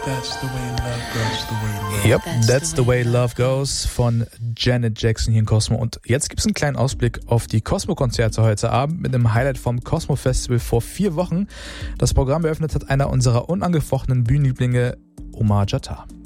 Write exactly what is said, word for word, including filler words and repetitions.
That's the way love goes, the way love. Yep, That's the way love goes von Janet Jackson hier in Cosmo. Und jetzt gibt's einen kleinen Ausblick auf die Cosmo-Konzerte heute Abend mit einem Highlight vom Cosmo Festival vor vier Wochen. Das Programm eröffnet hat einer unserer unangefochtenen Bühnenlieblinge, Omar Jata.